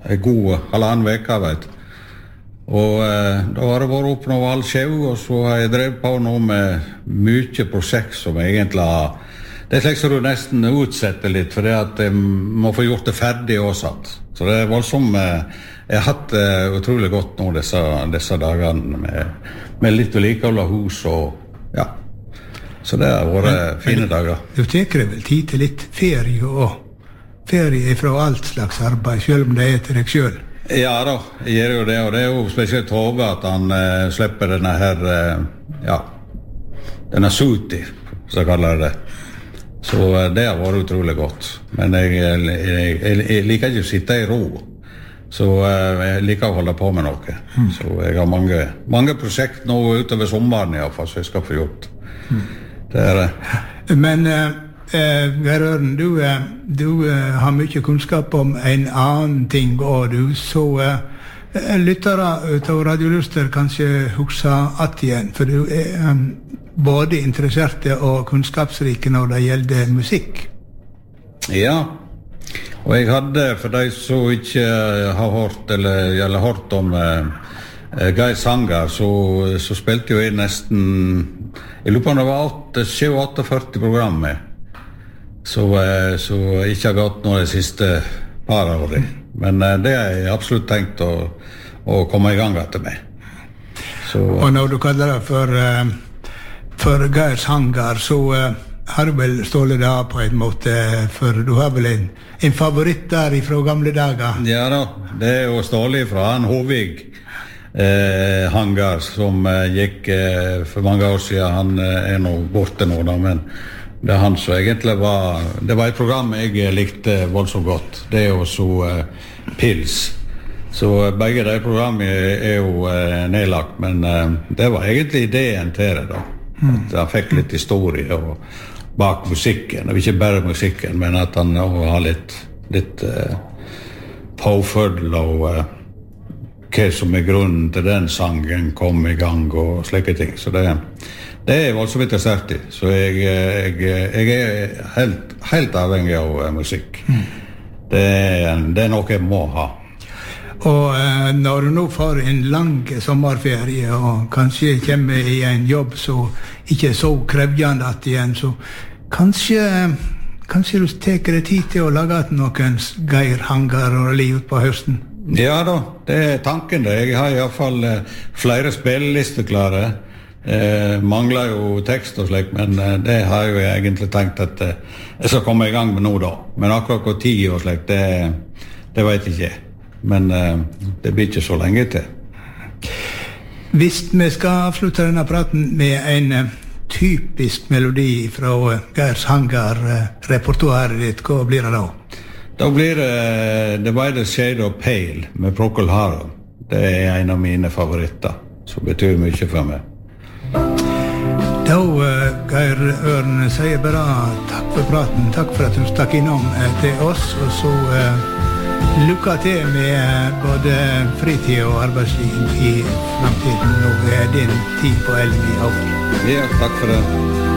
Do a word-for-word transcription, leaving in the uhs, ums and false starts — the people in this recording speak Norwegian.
en god halvannen veka, vet. Og eh, da har det vært opp noe all sjau, og så har jeg drevet på nå med mye prosjekt som egentlig har... Det er slik som du nesten utsetter litt, for det at jeg må få gjort det ferdig også. Så det er voldsomt... Eh, jeg har hatt det eh, utrolig godt nå disse, disse dagene med, med litt vedlikehold av hus og... Ja. Så det har vært men, fine men, dager. Du tenker vel tid til litt ferie og ferie fra alt slags arbeid, selv om det er til deg selv? Ja da, jeg gjør jo det, og det er jo spesielt Tove at han eh, slipper denne her, eh, ja, denne suti, så jeg kaller det. Så eh, det har vært utrolig godt. Men jeg, jeg, jeg, jeg liker ikke å sitte i ro, så eh, jeg liker å holde på med noe. Mm. Så jeg har mange, mange prosjekt nå utover sommeren i hvert fall, så jeg skal få gjort. Mm. Det er det. Men... Eh, Eh, Geir Øren, du, eh, du eh, har mye kunnskap om en annen ting, og du så eh, lyttere av Radioluster kanskje husker at igjen, for du er eh, både interessert og kunnskapsrike når det gjelder musikk. Ja, og jeg hadde, for de som ikke har hørt eller, eller hørt om eh, Geir Sangar, så, så spilte jo jeg nesten, jeg lurer på om det var syv førti programmet. Så, så ikke har gått nå de siste par årene. Men det har jeg absolutt tenkt å, å komme i gang etter meg. Så, og når du kaller det for, for Geir Sangar, så har du vel stålet det på en måte, for du har vel en, en favoritt der fra gamle dager? Ja da, det er jo stålig fra han Hovig eh, Hangar, som eh, gikk eh, for mange år siden. Han eh, er nå borte nå da, men det er han som egentlig var, det var et program jeg likte voldsomt godt. Det er jo så uh, Pils. Så uh, begge de programmene er jo uh, nedlagt, men uh, det var egentlig ideen til det da. Mm. At han fikk litt historie og bak musikken, og ikke bare musikken, men at han også har litt, litt uh, påfølge og uh, hva som er grunnen til den sangen kom i gang og slike ting. Så det Det er voldsomt interessert i, så jeg, jeg, jeg er helt, helt avhengig av uh, musikk. Mm. Det, er, det er noe jeg må ha. Og uh, når du nå får en lang sommerferie, og kanskje kommer i en jobb som ikke er så krevjende at igjen, så kanskje, kanskje du teker deg tid til å lage noen Geir Hangar og liv på høsten? Ja da, det er tanken det. Jeg har i hvert fall uh, flere spillelister klare. Eh, mangler jo tekst og slik, men eh, det har jeg jo egentlig tenkt at eh, jeg skal komme i gang med nå da. Men akkurat hvor tid og slik, det, det vet jeg ikke. Men eh, det blir ikke så lenge til. Hvis vi skal avslutte denne praten med en eh, typisk melodi fra eh, Geir Sangar eh, repertoaret ditt, hva blir det da? Da blir det eh, The Wider Shade of Pale med Procol Harum. Det er en av mine favoritter, som betyr mye for meg. Da, uh, Geir Øren, sier bare takk for praten, takk for at du stakk innom uh, til oss, og så uh, lykke til med uh, både fritid og arbeidsliv i fremtiden, og uh, din tid på Elmi over. Ja, takk for det.